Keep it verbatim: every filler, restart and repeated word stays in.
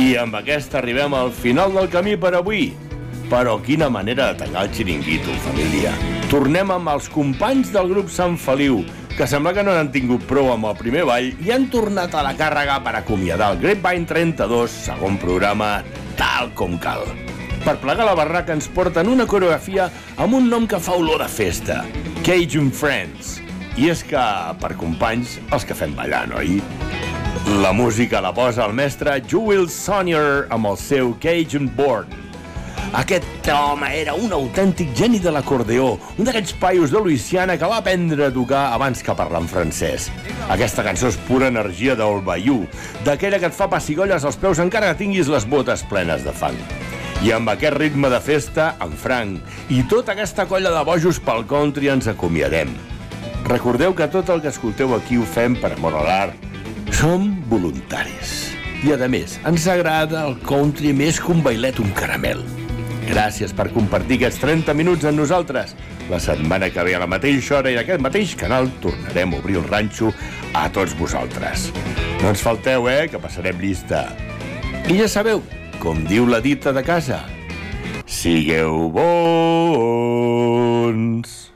I amb aquesta arribem al final del camí per avui. Però quina manera de tallar el xiringuito, família. Tornem amb els companys del grup Sant Feliu, que sembla que no n'han tingut prou amb el primer ball i han tornat a la càrrega per acomiadar el Grapevine trenta-dos, segon programa, tal com cal. Per plegar la barraca ens porten una coreografia amb un nom que fa olor de festa, Cajun Friends. I és que, per companys, els que fem ballar, oi? La música la posa el mestre Jewel Sonier amb el seu Cajun Born. Aquest home era un autèntic geni de l'acordeó, un d'aquests paios de Louisiana que va aprendre a tocar abans que parlar en francès. Aquesta cançó és pura energia del Bayou, d'aquella que et fa pessigolles als peus encara que tinguis les botes plenes de fang. I amb aquest ritme de festa, en Frank i tota aquesta colla de bojos pel country ens acomiadem. Recordeu que tot el que escolteu aquí ho fem per amor a l'art. Som voluntaris. I, a més, ens agrada el country més que un bailet, un caramel. Gràcies per compartir aquests trenta minuts amb nosaltres. La setmana que ve a la mateixa hora i a aquest mateix canal tornarem a obrir el ranxo a tots vosaltres. No ens falteu, eh, que passarem llista. I ja sabeu, com diu la dita de casa, sigueu bons.